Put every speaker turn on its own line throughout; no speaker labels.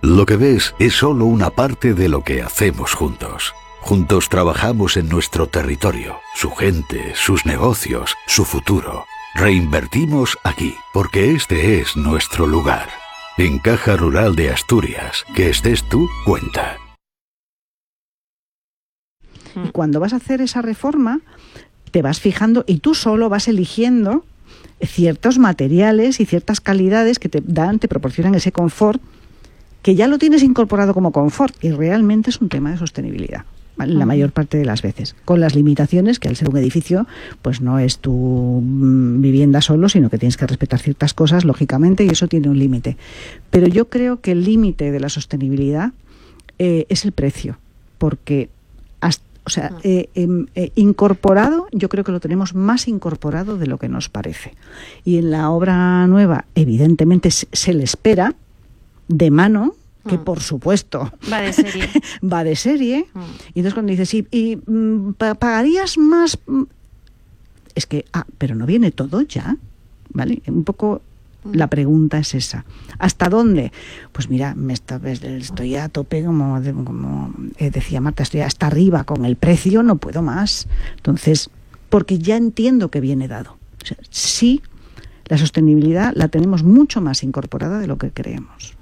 Lo que ves es solo una parte de lo que hacemos juntos. Juntos trabajamos en nuestro territorio, su gente, sus negocios, su futuro. Reinvertimos aquí, porque este es nuestro lugar. En Caja Rural de Asturias, que estés tú, cuenta.
Y cuando vas a hacer esa reforma, te vas fijando y tú solo vas eligiendo ciertos materiales y ciertas calidades que te proporcionan ese confort, que ya lo tienes incorporado como confort, y realmente es un tema de sostenibilidad, ¿vale? La mayor parte de las veces, con las limitaciones que al ser un edificio, pues no es tu vivienda solo, sino que tienes que respetar ciertas cosas, lógicamente, y eso tiene un límite. Pero yo creo que el límite de la sostenibilidad es el precio, porque incorporado, yo creo que lo tenemos más incorporado de lo que nos parece. Y en la obra nueva, evidentemente, se le espera de mano, que por supuesto
va de serie.
Va de serie. Y entonces cuando dices, ¿pagarías más? Es que, pero no viene todo ya, ¿vale? Un poco la pregunta es esa. ¿Hasta dónde? Pues mira, estoy a tope, como decía Marta, estoy hasta arriba con el precio, no puedo más. Entonces, porque ya entiendo que viene dado. O sea, sí, la sostenibilidad la tenemos mucho más incorporada de lo que creemos.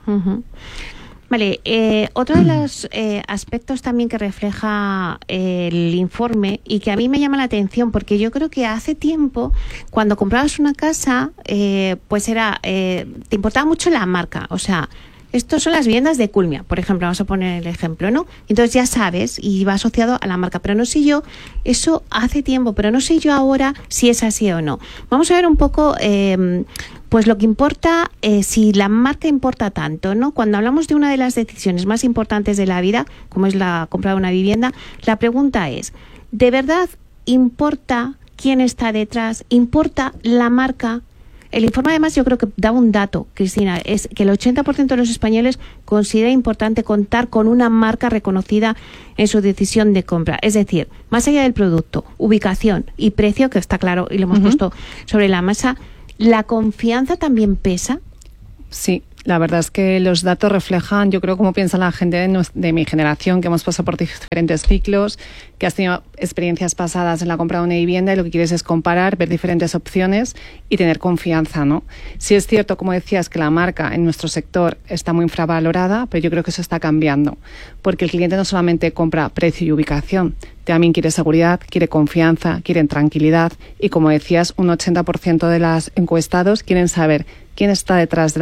Vale, otro de los aspectos también que refleja el informe y que a mí me llama la atención, porque yo creo que hace tiempo, cuando comprabas una casa, pues te importaba mucho la marca. O sea, estos son las viviendas de Culmia, por ejemplo, vamos a poner el ejemplo, ¿no? Entonces ya sabes, y va asociado a la marca, pero no sé yo, eso hace tiempo, pero no sé yo ahora si es así o no. Vamos a ver un poco, pues lo que importa, si la marca importa tanto, ¿no? Cuando hablamos de una de las decisiones más importantes de la vida, como es la compra de una vivienda, la pregunta es, ¿de verdad importa quién está detrás? ¿Importa la marca? El informe además yo creo que da un dato, Cristina, es que el 80% de los españoles considera importante contar con una marca reconocida en su decisión de compra. Es decir, más allá del producto, ubicación y precio, que está claro y lo hemos puesto sobre la mesa, ¿la confianza también pesa?
Sí. La verdad es que los datos reflejan, yo creo, cómo piensa la gente de mi generación, que hemos pasado por diferentes ciclos, que has tenido experiencias pasadas en la compra de una vivienda y lo que quieres es comparar, ver diferentes opciones y tener confianza, ¿no? Sí es cierto, como decías, que la marca en nuestro sector está muy infravalorada, pero yo creo que eso está cambiando, porque el cliente no solamente compra precio y ubicación, también quiere seguridad, quiere confianza, quiere tranquilidad y, como decías, un 80% de los encuestados quieren saber quién está detrás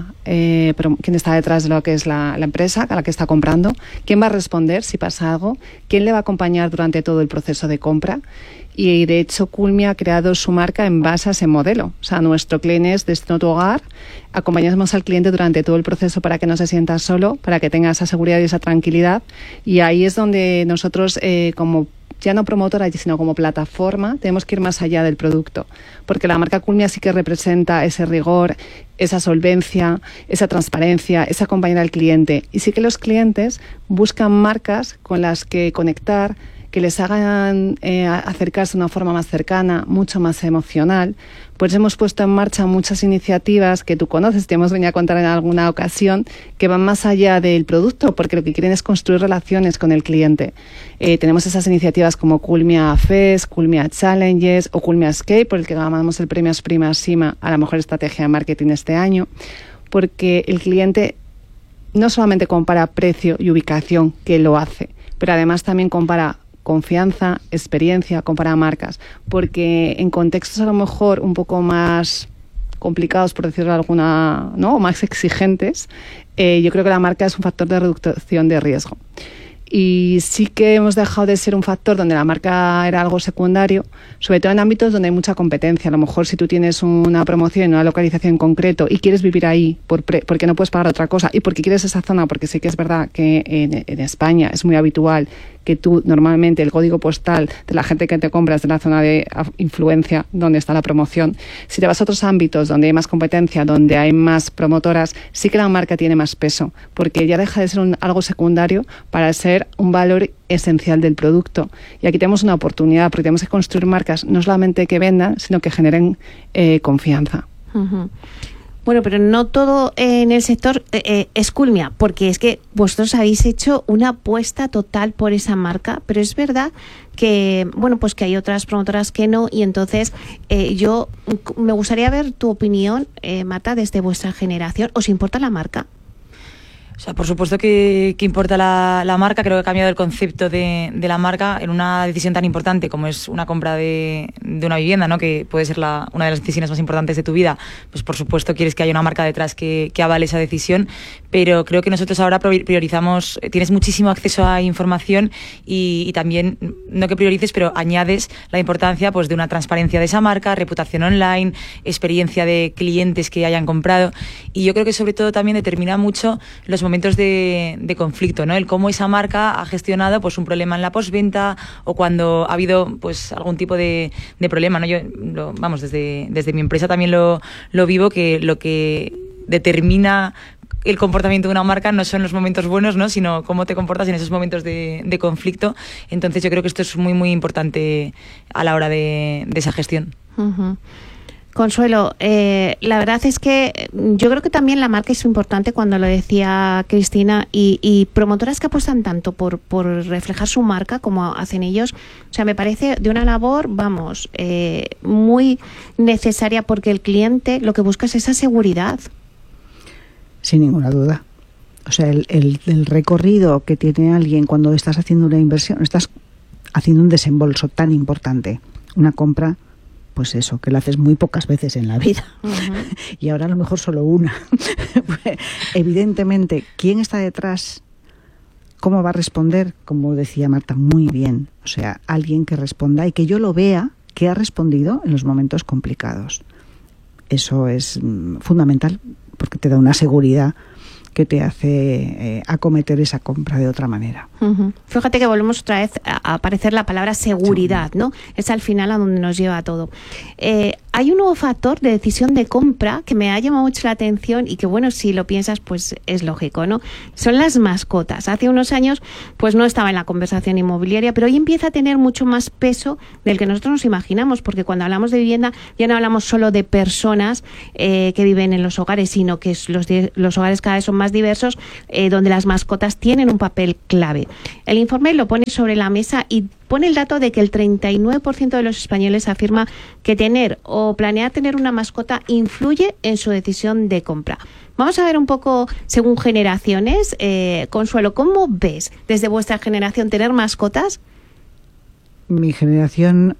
de lo que es la empresa a la que está comprando, quién va a responder si pasa algo, quién le va a acompañar durante todo el proceso de compra. Y de hecho Culmia ha creado su marca en base a ese modelo. O sea, nuestro cliente es Destino Tu Hogar. Acompañamos al cliente durante todo el proceso para que no se sienta solo, para que tenga esa seguridad y esa tranquilidad. Y ahí es donde nosotros, como ya no promotora, sino como plataforma, tenemos que ir más allá del producto. Porque la marca Culmia sí que representa ese rigor, esa solvencia, esa transparencia, esa acompañar al cliente. Y sí que los clientes buscan marcas con las que conectar, que les hagan acercarse de una forma más cercana, mucho más emocional. Pues hemos puesto en marcha muchas iniciativas que tú conoces, te hemos venido a contar en alguna ocasión, que van más allá del producto, porque lo que quieren es construir relaciones con el cliente. Tenemos esas iniciativas como Culmia Fest, Culmia Challenges o Culmia Escape, por el que ganamos el premio Prima Sima a la mejor estrategia de marketing este año, porque el cliente no solamente compara precio y ubicación, que lo hace, pero además también compara confianza, experiencia, compara marcas, porque en contextos a lo mejor un poco más complicados, por decirlo de alguna, ¿no?, o más exigentes, yo creo que la marca es un factor de reducción de riesgo. Y sí que hemos dejado de ser un factor donde la marca era algo secundario, sobre todo en ámbitos donde hay mucha competencia. A lo mejor si tú tienes una promoción en una localización en concreto y quieres vivir ahí porque no puedes pagar otra cosa y porque quieres esa zona, porque sí que es verdad que en España es muy habitual que tú normalmente el código postal de la gente que te compra es de la zona de influencia donde está la promoción. Si te vas a otros ámbitos donde hay más competencia, donde hay más promotoras, sí que la marca tiene más peso, porque ya deja de ser algo secundario para ser un valor esencial del producto. Y aquí tenemos una oportunidad, porque tenemos que construir marcas no solamente que vendan, sino que generen confianza.
Bueno, pero no todo en el sector es Culmia, porque es que vosotros habéis hecho una apuesta total por esa marca, pero es verdad que, bueno, pues que hay otras promotoras que no, y entonces yo me gustaría ver tu opinión, Marta, desde vuestra generación. ¿Os importa la marca?
O sea, por supuesto que importa la marca. Creo que ha cambiado el concepto de la marca en una decisión tan importante como es una compra de una vivienda, ¿no? Que puede ser una de las decisiones más importantes de tu vida. Pues por supuesto quieres que haya una marca detrás que avale esa decisión, pero creo que nosotros ahora priorizamos, tienes muchísimo acceso a información y también, no que priorices, pero añades la importancia pues de una transparencia de esa marca, reputación online, experiencia de clientes que hayan comprado, y yo creo que sobre todo también determina mucho los momentos de conflicto, ¿no? El cómo esa marca ha gestionado pues un problema en la postventa o cuando ha habido pues algún tipo de problema, ¿no? Yo desde mi empresa también lo vivo, que lo que determina el comportamiento de una marca no son los momentos buenos, ¿no? Sino cómo te comportas en esos momentos de conflicto. Entonces yo creo que esto es muy muy importante a la hora de esa gestión.
Uh-huh. Consuelo, la verdad es que yo creo que también la marca es importante, cuando lo decía Cristina, y promotoras que apuestan tanto por reflejar su marca como hacen ellos, o sea, me parece de una labor, muy necesaria, porque el cliente lo que busca es esa seguridad.
Sin ninguna duda. O sea, el recorrido que tiene alguien cuando estás haciendo una inversión, estás haciendo un desembolso tan importante, una compra, pues eso, que lo haces muy pocas veces en la vida. Uh-huh. Y ahora a lo mejor solo una. Pues, evidentemente, ¿quién está detrás? ¿Cómo va a responder? Como decía Marta, muy bien. O sea, alguien que responda y que yo lo vea que ha respondido en los momentos complicados. Eso es fundamental, porque te da una seguridad que te hace acometer esa compra de otra manera.
Uh-huh. Fíjate que volvemos otra vez a aparecer la palabra seguridad, ¿no? Es al final a donde nos lleva todo. Hay un nuevo factor de decisión de compra que me ha llamado mucho la atención y que, bueno, si lo piensas, pues es lógico, ¿no? Son las mascotas. Hace unos años, pues no estaba en la conversación inmobiliaria, pero hoy empieza a tener mucho más peso del que nosotros nos imaginamos, porque cuando hablamos de vivienda ya no hablamos solo de personas que viven en los hogares, sino que los hogares cada vez son más diversos, donde las mascotas tienen un papel clave. El informe lo pone sobre la mesa y pone el dato de que el 39% de los españoles afirma que tener o planear tener una mascota influye en su decisión de compra. Vamos a ver un poco según generaciones. Consuelo, ¿cómo ves desde vuestra generación tener mascotas?
Mi generación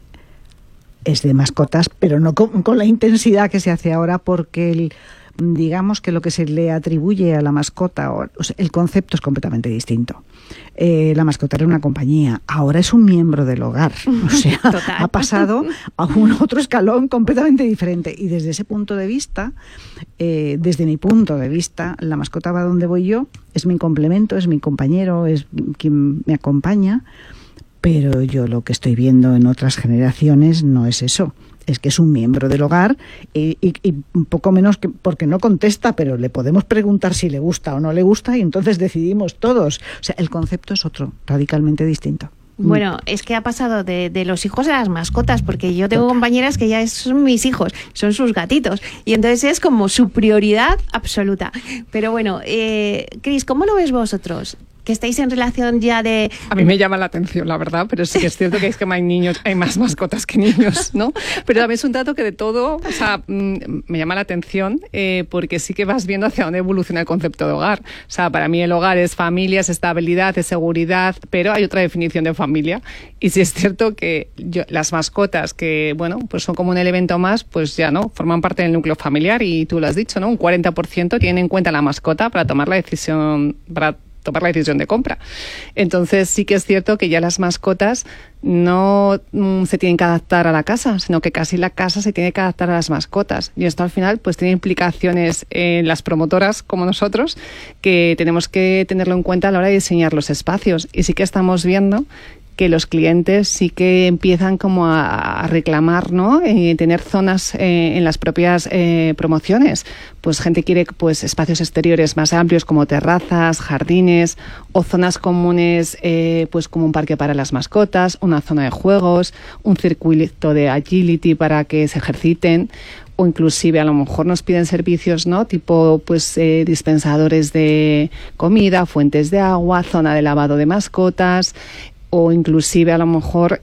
es de mascotas, pero no con la intensidad que se hace ahora, porque digamos que lo que se le atribuye a la mascota, o sea, el concepto es completamente distinto. La mascota era una compañía, ahora es un miembro del hogar. O sea, ha pasado a un otro escalón completamente diferente. Y desde ese punto de vista, desde mi punto de vista, la mascota va donde voy yo, es mi complemento, es mi compañero, es quien me acompaña. Pero yo lo que estoy viendo en otras generaciones no es eso. Es que es un miembro del hogar y un poco menos que porque no contesta, pero le podemos preguntar si le gusta o no le gusta y entonces decidimos todos. O sea, el concepto es otro, radicalmente distinto.
Bueno, es que ha pasado de los hijos a las mascotas, porque yo tengo compañeras que ya son mis hijos, son sus gatitos, y entonces es como su prioridad absoluta. Pero bueno, Cris, ¿cómo lo ves vosotros? Que estáis en relación ya de...
A mí me llama la atención, la verdad, pero sí que es cierto que hay más mascotas que niños, ¿no? Pero también es un dato que de todo, o sea, me llama la atención porque sí que vas viendo hacia dónde evoluciona el concepto de hogar. O sea, para mí el hogar es familia, es estabilidad, es seguridad, pero hay otra definición de familia. Y sí es cierto que las mascotas, que, bueno, pues son como un elemento más, pues ya no, forman parte del núcleo familiar, y tú lo has dicho, ¿no? Un 40% tienen en cuenta la mascota para tomar la decisión de compra. Entonces sí que es cierto que ya las mascotas no se tienen que adaptar a la casa, sino que casi la casa se tiene que adaptar a las mascotas. Y esto al final pues tiene implicaciones en las promotoras como nosotros, que tenemos que tenerlo en cuenta a la hora de diseñar los espacios. Y sí que estamos viendo que los clientes sí que empiezan como a reclamar, ¿no? Tener zonas en las propias promociones. Pues gente quiere pues espacios exteriores más amplios como terrazas, jardines, o zonas comunes pues como un parque para las mascotas, una zona de juegos, un circuito de agility para que se ejerciten, o inclusive a lo mejor nos piden servicios, ¿no? Tipo pues dispensadores de comida, fuentes de agua, zona de lavado de mascotas, o inclusive a lo mejor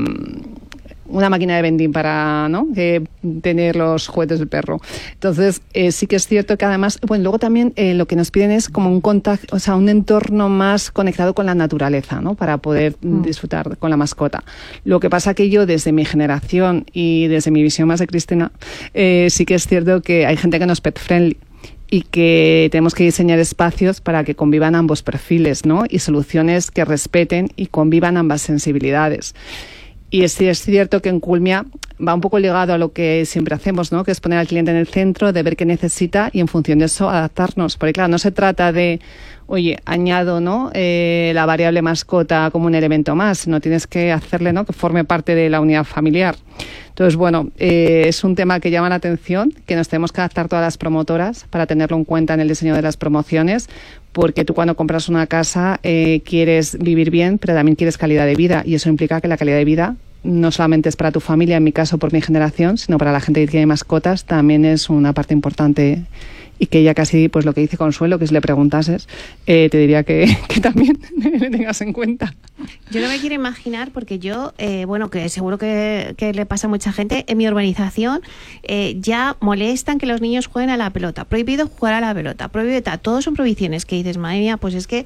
una máquina de vending para, ¿no?, tener los juguetes del perro. Entonces, sí que es cierto que además, bueno, luego también lo que nos piden es como un contacto, o sea, un entorno más conectado con la naturaleza, ¿no?, para poder disfrutar con la mascota. Lo que pasa que yo, desde mi generación y desde mi visión más de Cristina, sí que es cierto que hay gente que no es pet friendly y que tenemos que diseñar espacios para que convivan ambos perfiles, ¿no?, y soluciones que respeten y convivan ambas sensibilidades. Y sí es cierto que en Culmia va un poco ligado a lo que siempre hacemos, ¿no?, que es poner al cliente en el centro, de ver qué necesita y en función de eso adaptarnos. Porque claro, no se trata de, oye, añado, ¿no?, la variable mascota como un elemento más, no tienes que hacerle, ¿no?, que forme parte de la unidad familiar. Entonces, bueno, es un tema que llama la atención, que nos tenemos que adaptar todas las promotoras para tenerlo en cuenta en el diseño de las promociones, porque tú cuando compras una casa quieres vivir bien, pero también quieres calidad de vida, y eso implica que la calidad de vida no solamente es para tu familia, en mi caso por mi generación, sino para la gente que tiene mascotas, también es una parte importante. Y que ya casi, pues lo que dice Consuelo, que si le preguntases, te diría que también le tengas en cuenta.
Yo no me quiero imaginar, porque yo, bueno, que seguro que le pasa a mucha gente, en mi urbanización ya molestan que los niños jueguen a la pelota, prohibido jugar a la pelota, prohibido tal, todos son prohibiciones que dices, madre mía, pues es que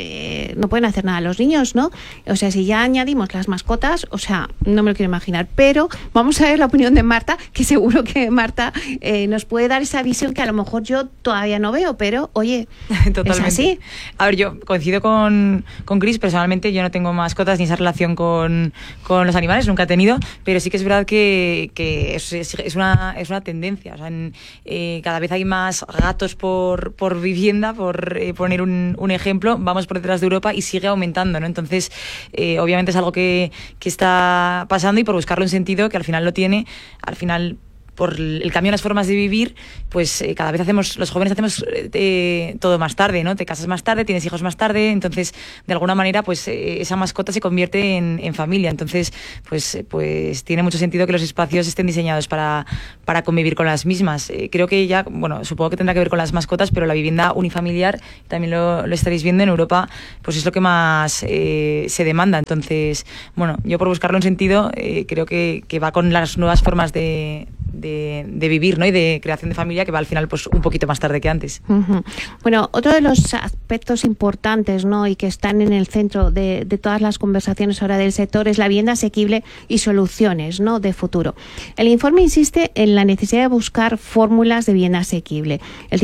no pueden hacer nada los niños, ¿no? O sea, si ya añadimos las mascotas, o sea, no me lo quiero imaginar, pero vamos a ver la opinión de Marta, que seguro que Marta nos puede dar esa visión que a lo mejor yo todavía no veo, pero oye, totalmente. Es así.
A ver, yo coincido con Cris, personalmente yo no tengo mascotas ni esa relación con los animales, nunca he tenido, pero sí que es verdad que es una tendencia. O sea, cada vez hay más gatos por vivienda, por poner un ejemplo, vamos por detrás de Europa y sigue aumentando, ¿no? Entonces, obviamente es algo que está pasando, y por buscarle un sentido, que al final lo tiene, al final, por el cambio en las formas de vivir, pues cada vez los jóvenes hacemos todo más tarde, ¿no? Te casas más tarde, tienes hijos más tarde, entonces de alguna manera pues esa mascota se convierte en familia. Entonces pues tiene mucho sentido que los espacios estén diseñados para convivir con las mismas. Creo que ya, bueno, supongo que tendrá que ver con las mascotas, pero la vivienda unifamiliar, también lo estaréis viendo en Europa, pues es lo que más se demanda. Entonces, bueno, yo por buscarle un sentido creo que va con las nuevas formas de vivir, ¿no?, y de creación de familia, que va al final pues un poquito más tarde que antes.
Uh-huh. Bueno, otro de los aspectos importantes, ¿no?, y que están en el centro de todas las conversaciones ahora del sector, es la vivienda asequible y soluciones, ¿no?, de futuro. El informe insiste en la necesidad de buscar fórmulas de vivienda asequible. El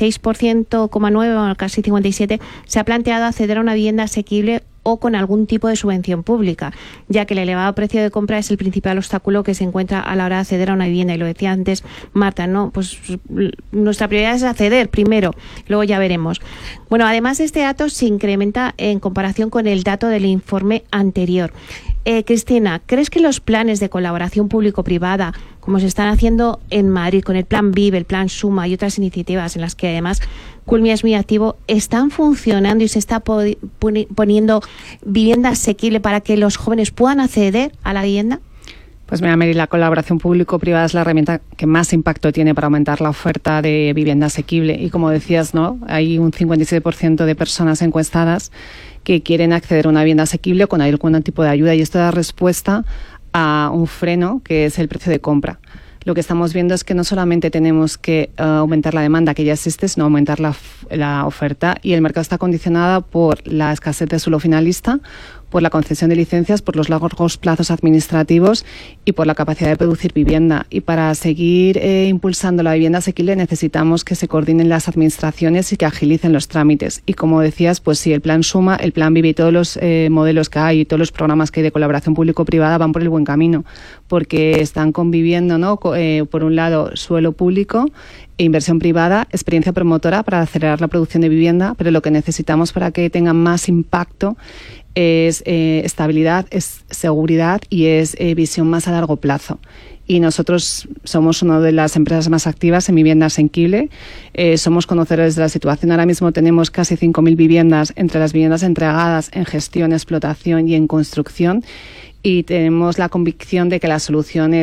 56,9%, casi 57%, se ha planteado acceder a una vivienda asequible o con algún tipo de subvención pública, ya que el elevado precio de compra es el principal obstáculo que se encuentra a la hora de acceder a una vivienda. Y lo decía antes Marta, ¿no? Pues nuestra prioridad es acceder primero, luego ya veremos. Bueno, además este dato se incrementa en comparación con el dato del informe anterior. Cristina, ¿crees que los planes de colaboración público-privada, como se están haciendo en Madrid con el Plan Vive, el Plan Suma y otras iniciativas en las que además Culmia es muy activo, están funcionando y se está poniendo vivienda asequible para que los jóvenes puedan acceder a la vivienda?
Pues mira, Mary, la colaboración público-privada es la herramienta que más impacto tiene para aumentar la oferta de vivienda asequible. Y como decías, ¿no?, hay un 57% de personas encuestadas que quieren acceder a una vivienda asequible con algún tipo de ayuda, y esto da respuesta a un freno que es el precio de compra. Lo que estamos viendo es que no solamente tenemos que aumentar la demanda que ya existe, sino aumentar la oferta, y el mercado está condicionado por la escasez de suelo finalista, por la concesión de licencias, por los largos plazos administrativos y por la capacidad de producir vivienda. Y para seguir impulsando la vivienda asequible necesitamos que se coordinen las administraciones y que agilicen los trámites. Y como decías, pues sí, el Plan Suma, el Plan Vive y todos los modelos que hay y todos los programas que hay de colaboración público-privada van por el buen camino, porque están conviviendo, ¿no?, por un lado, suelo público e inversión privada, experiencia promotora para acelerar la producción de vivienda, pero lo que necesitamos para que tengan más impacto es estabilidad, es seguridad y es visión más a largo plazo. Y nosotros somos una de las empresas más activas en vivienda asequible. Somos conocedores de la situación. Ahora mismo tenemos casi 5.000 viviendas, entre las viviendas entregadas en gestión, explotación y en construcción. Y tenemos la convicción de que la solución es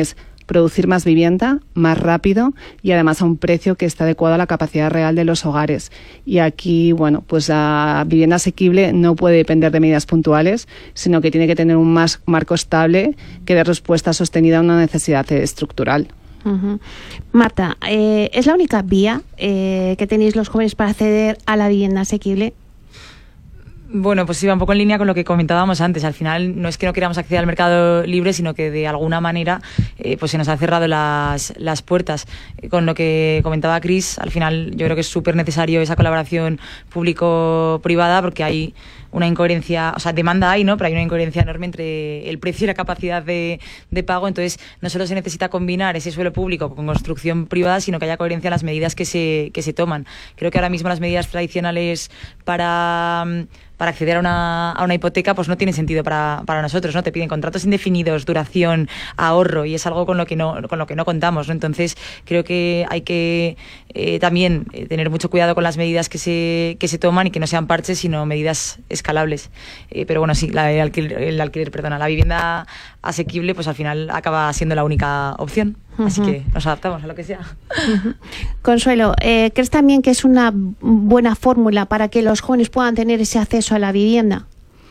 producir más vivienda, más rápido y además a un precio que está adecuado a la capacidad real de los hogares. Y aquí, bueno, pues la vivienda asequible no puede depender de medidas puntuales, sino que tiene que tener un marco estable que dé respuesta sostenida a una necesidad estructural.
Uh-huh. Marta, ¿es la única vía que tenéis los jóvenes para acceder a la vivienda asequible?
Bueno, pues iba un poco en línea con lo que comentábamos antes. Al final no es que no queramos acceder al mercado libre, sino que de alguna manera pues se nos han cerrado las puertas. Con lo que comentaba Cris, al final yo creo que es súper necesario esa colaboración público-privada, porque hay una incoherencia, o sea, demanda hay, ¿no? Pero hay una incoherencia enorme entre el precio y la capacidad de pago. Entonces, no solo se necesita combinar ese suelo público con construcción privada, sino que haya coherencia en las medidas que se toman. Creo que ahora mismo las medidas tradicionales para acceder a una hipoteca pues no tiene sentido para nosotros, ¿no? Te piden contratos indefinidos, duración, ahorro, y es algo con lo que no contamos, ¿no? Entonces creo que hay que también tener mucho cuidado con las medidas que se toman y que no sean parches, sino medidas escalables. Pero bueno, sí, la vivienda asequible pues al final acaba siendo la única opción. Así que nos adaptamos a lo que sea.
Consuelo, ¿crees también que es una buena fórmula para que los jóvenes puedan tener ese acceso a la vivienda?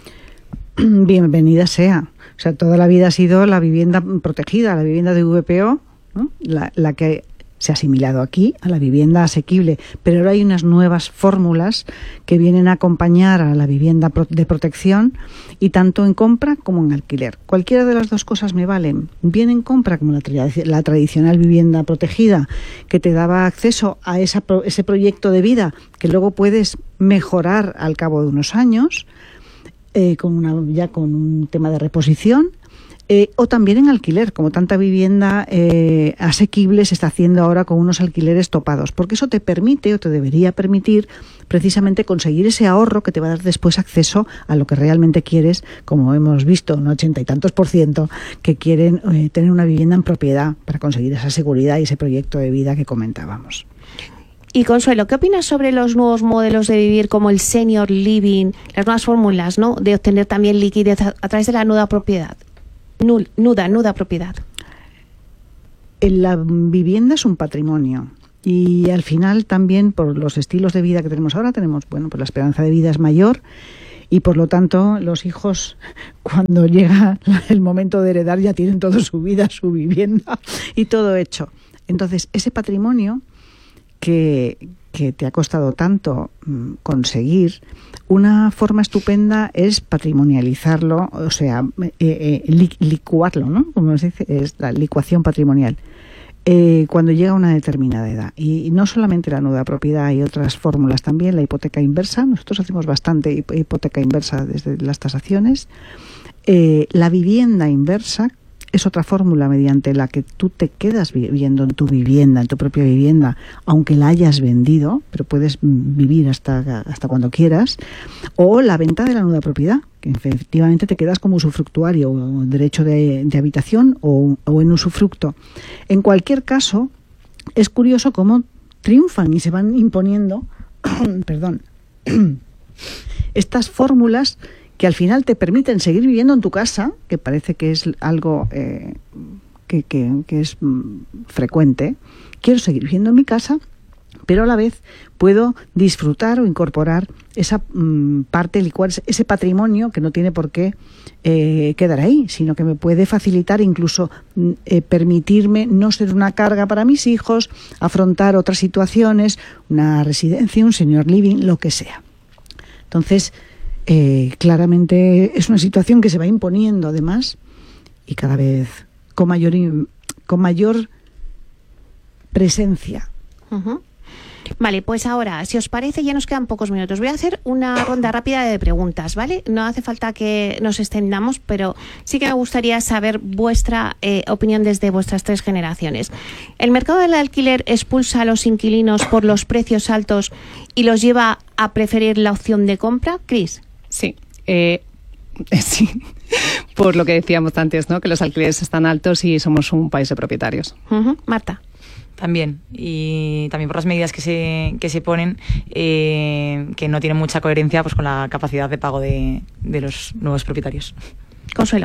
Bienvenida sea. O sea, toda la vida ha sido la vivienda protegida, la vivienda de VPO, ¿no? La que se ha asimilado aquí a la vivienda asequible, pero ahora hay unas nuevas fórmulas que vienen a acompañar a la vivienda de protección, y tanto en compra como en alquiler. Cualquiera de las dos cosas me valen. Bien en compra, como la tradicional vivienda protegida, que te daba acceso a ese proyecto de vida que luego puedes mejorar al cabo de unos años, con un tema de reposición. O también en alquiler, como tanta vivienda asequible se está haciendo ahora con unos alquileres topados, porque eso te permite, o te debería permitir, precisamente conseguir ese ahorro que te va a dar después acceso a lo que realmente quieres, como hemos visto, un 80 y tantos % que quieren tener una vivienda en propiedad para conseguir esa seguridad y ese proyecto de vida que comentábamos.
Y Consuelo, ¿qué opinas sobre los nuevos modelos de vivir como el senior living, las nuevas fórmulas, ¿no?, de obtener también liquidez a través de la nuda propiedad? Nuda propiedad. La
vivienda es un patrimonio, y al final también, por los estilos de vida que tenemos ahora, pues la esperanza de vida es mayor, y por lo tanto los hijos, cuando llega el momento de heredar, ya tienen toda su vida, su vivienda y todo hecho. Entonces, ese patrimonio que te ha costado tanto conseguir, una forma estupenda es patrimonializarlo, o sea, licuarlo, ¿no? Como se dice, es la licuación patrimonial. Cuando llega a una determinada edad. Y no solamente la nuda propiedad, hay otras fórmulas también, la hipoteca inversa. Nosotros hacemos bastante hipoteca inversa desde las tasaciones. La vivienda inversa es otra fórmula mediante la que tú te quedas viviendo en tu vivienda, en tu propia vivienda, aunque la hayas vendido, pero puedes vivir hasta cuando quieras. O la venta de la nuda propiedad, que efectivamente te quedas como usufructuario, o derecho de habitación o en usufructo. En cualquier caso, es curioso cómo triunfan y se van imponiendo estas fórmulas que al final te permiten seguir viviendo en tu casa, que parece que es algo que es frecuente. Quiero seguir viviendo en mi casa, pero a la vez puedo disfrutar o incorporar esa parte, licuar ese patrimonio que no tiene por qué quedar ahí, sino que me puede facilitar, incluso permitirme no ser una carga para mis hijos, afrontar otras situaciones, una residencia, un senior living, lo que sea. Entonces, claramente es una situación que se va imponiendo además, y cada vez con mayor presencia.
Uh-huh. Vale, pues ahora, si os parece, ya nos quedan pocos minutos. Voy a hacer una ronda rápida de preguntas, ¿vale? No hace falta que nos extendamos, pero sí que me gustaría saber vuestra opinión desde vuestras 3 generaciones. ¿El mercado del alquiler expulsa a los inquilinos por los precios altos y los lleva a preferir la opción de compra? Cris.
Sí, sí, por lo que decíamos antes, ¿no?, que los alquileres están altos y somos un país de propietarios.
Uh-huh. Marta.
También, y también por las medidas que se ponen, que no tienen mucha coherencia pues con la capacidad de pago de los nuevos propietarios.
Consuelo.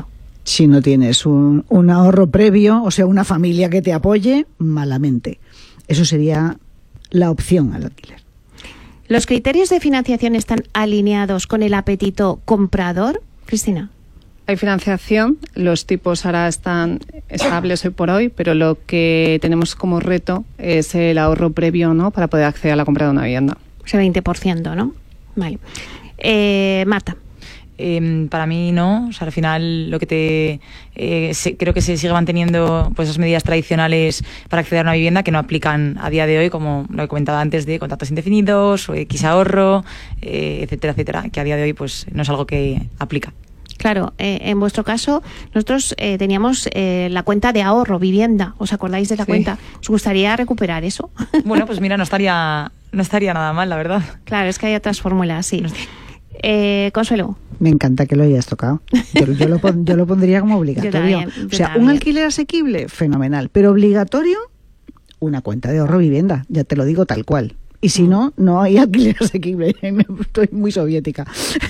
Si no tienes un ahorro previo, o sea, una familia que te apoye, malamente. Eso sería la opción al alquiler.
¿Los criterios de financiación están alineados con el apetito comprador, Cristina?
Hay financiación, los tipos ahora están estables hoy por hoy, pero lo que tenemos como reto es el ahorro previo, ¿no?, para poder acceder a la compra de una vivienda.
Ese 20%, ¿no? Vale. Marta.
Para mí no, o sea, al final lo que creo que se sigue manteniendo pues esas medidas tradicionales para acceder a una vivienda que no aplican a día de hoy, como lo he comentado antes, de contratos indefinidos o X ahorro, etcétera, etcétera, que a día de hoy pues no es algo que aplica.
Claro, en vuestro caso, nosotros teníamos la cuenta de ahorro, vivienda. ¿Os acordáis de la cuenta? ¿Os gustaría recuperar eso?
Bueno, pues mira, no estaría nada mal, la verdad.
Claro, es que hay otras fórmulas, sí. Consuelo.
Me encanta que lo hayas tocado. Yo lo pondría como obligatorio. O sea, un alquiler asequible, fenomenal. Pero obligatorio, una cuenta de ahorro vivienda. Ya te lo digo tal cual. Y si no, no hay alquiler asequible. Estoy muy soviética.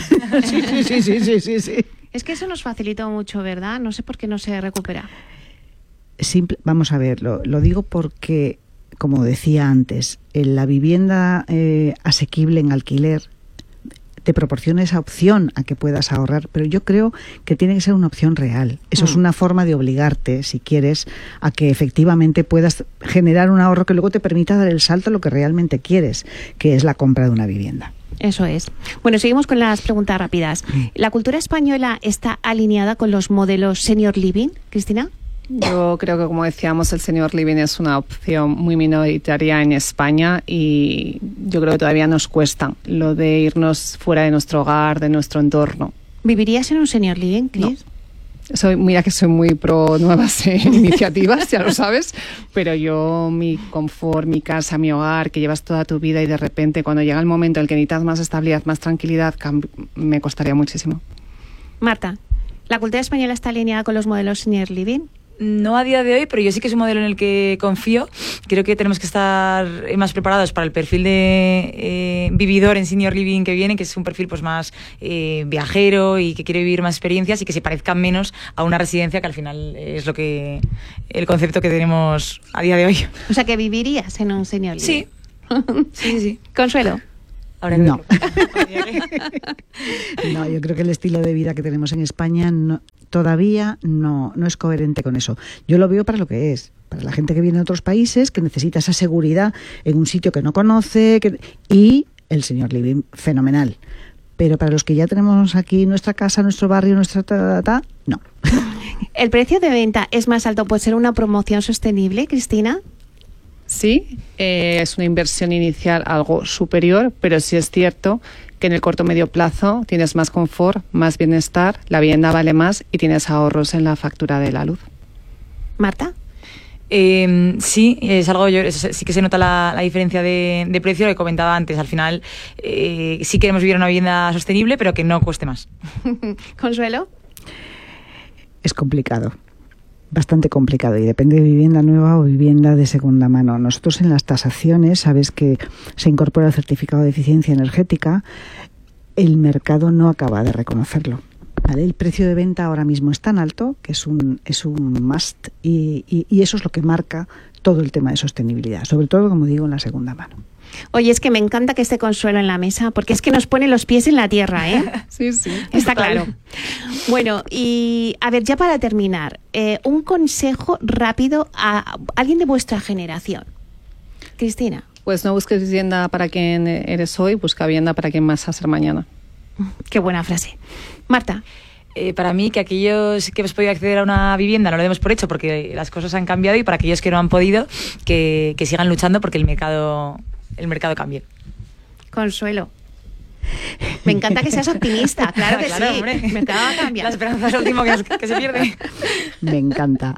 Sí.
Es que eso nos facilitó mucho, ¿verdad? No sé por qué no se recupera.
Vamos a ver, lo digo porque, como decía antes, en la vivienda asequible en alquiler te proporciona esa opción a que puedas ahorrar, pero yo creo que tiene que ser una opción real. Eso es una forma de obligarte, si quieres, a que efectivamente puedas generar un ahorro que luego te permita dar el salto a lo que realmente quieres, que es la compra de una vivienda.
Eso es. Bueno, seguimos con las preguntas rápidas. ¿La cultura española está alineada con los modelos senior living, Cristina?
Yo creo que, como decíamos, el senior living es una opción muy minoritaria en España y yo creo que todavía nos cuesta lo de irnos fuera de nuestro hogar, de nuestro entorno.
¿Vivirías en un senior living, Cris?
No. Mira que soy muy pro nuevas iniciativas, ya lo sabes, pero yo, mi confort, mi casa, mi hogar, que llevas toda tu vida y de repente cuando llega el momento en el que necesitas más estabilidad, más tranquilidad, me costaría muchísimo.
Marta, ¿la cultura española está alineada con los modelos senior living?
No a día de hoy, pero yo sí que es un modelo en el que confío. Creo que tenemos que estar más preparados para el perfil de vividor en senior living que viene, que es un perfil pues más viajero y que quiere vivir más experiencias y que se parezcan menos a una residencia, que al final es el concepto que tenemos a día de hoy.
O sea, que vivirías en un senior living.
Sí.
Consuelo.
Ahora
no. No, yo creo que el estilo de vida que tenemos en España todavía no es coherente con eso. Yo lo veo para lo que es, para la gente que viene de otros países, que necesita esa seguridad en un sitio que no conoce, y el senior living, fenomenal. Pero para los que ya tenemos aquí nuestra casa, nuestro barrio, no.
¿El precio de venta es más alto por ser una promoción sostenible, Cristina?
Sí, es una inversión inicial algo superior, pero sí es cierto que en el corto medio plazo tienes más confort, más bienestar, la vivienda vale más y tienes ahorros en la factura de la luz.
¿Marta?
Sí, es algo, sí que se nota la diferencia de precio, lo que comentaba antes. Al final sí queremos vivir una vivienda sostenible, pero que no cueste más.
¿Consuelo?
Es complicado. Bastante complicado, y depende de vivienda nueva o vivienda de segunda mano. Nosotros en las tasaciones, sabes que se incorpora el certificado de eficiencia energética, el mercado no acaba de reconocerlo. ¿Vale? El precio de venta ahora mismo es tan alto que es un must, y eso es lo que marca todo el tema de sostenibilidad, sobre todo, como digo, en la segunda mano.
Oye, es que me encanta que esté Consuelo en la mesa, porque es que nos pone los pies en la tierra, ¿eh?
Sí.
Está claro. Bueno, y a ver, ya para terminar, un consejo rápido a alguien de vuestra generación. Cristina.
Pues no busques vivienda para quien eres hoy, busca vivienda para quien vas a ser mañana.
Qué buena frase. Marta.
Para mí, que aquellos que hemos podido acceder a una vivienda no lo demos por hecho porque las cosas han cambiado, y para aquellos que no han podido, que sigan luchando porque el mercado cambie.
Consuelo. Me encanta que seas optimista, claro que
claro,
sí.
Hombre.
El mercado va a cambiar.
La esperanza es lo último que se pierde.
Me encanta.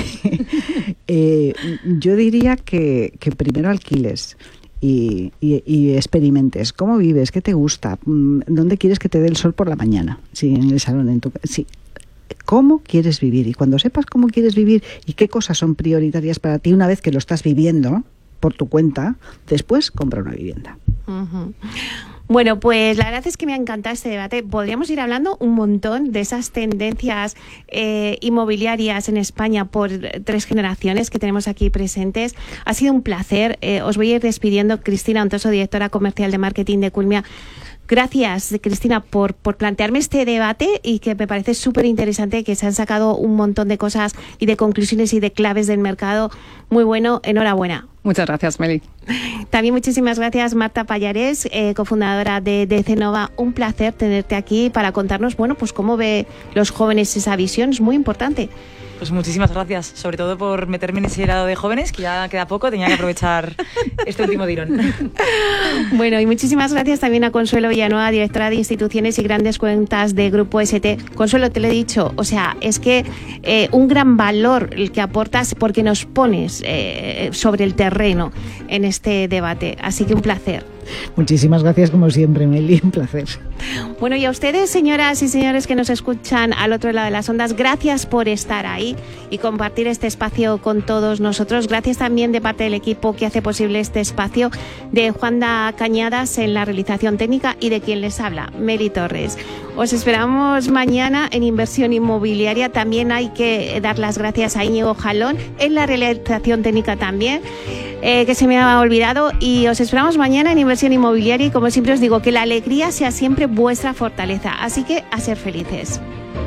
Yo diría que primero alquiles y experimentes. ¿Cómo vives? ¿Qué te gusta? ¿Dónde quieres que te dé el sol por la mañana? Sí, en el salón, sí. ¿Cómo quieres vivir? Y cuando sepas cómo quieres vivir y qué cosas son prioritarias para ti, una vez que lo estás viviendo por tu cuenta, después compra una vivienda.
Uh-huh. Bueno, pues la verdad es que me ha encantado este debate. Podríamos ir hablando un montón de esas tendencias inmobiliarias en España por 3 generaciones que tenemos aquí presentes. Ha sido un placer. Os voy a ir despidiendo. Cristina Ontoso, directora comercial de marketing de Culmia. Gracias, Cristina, por plantearme este debate y que me parece súper interesante, que se han sacado un montón de cosas y de conclusiones y de claves del mercado. Muy bueno, enhorabuena.
Muchas gracias, Meli.
También muchísimas gracias, Marta Pallarés, cofundadora de Cenova. Un placer tenerte aquí para contarnos, bueno, pues cómo ve los jóvenes esa visión. Es muy importante.
Pues muchísimas gracias, sobre todo por meterme en ese lado de jóvenes, que ya queda poco, tenía que aprovechar este último tirón.
Bueno, y muchísimas gracias también a Consuelo Villanueva, directora de Instituciones y Grandes Cuentas de Grupo ST. Consuelo, te lo he dicho, o sea, es que un gran valor el que aportas porque nos pones sobre el terreno en este debate. Así que un placer.
Muchísimas gracias, como siempre, Meli, un placer.
Bueno, y a ustedes, señoras y señores que nos escuchan al otro lado de las ondas, gracias por estar ahí y compartir este espacio con todos nosotros. Gracias también de parte del equipo que hace posible este espacio, de Juanda Cañadas en la realización técnica y de quien les habla, Meli Torres. Os esperamos mañana en Inversión Inmobiliaria. También hay que dar las gracias a Íñigo Jalón en la realización técnica también, que se me ha olvidado, y os esperamos mañana en Inversión Inmobiliaria y como siempre os digo, que la alegría sea siempre vuestra fortaleza, así que a ser felices.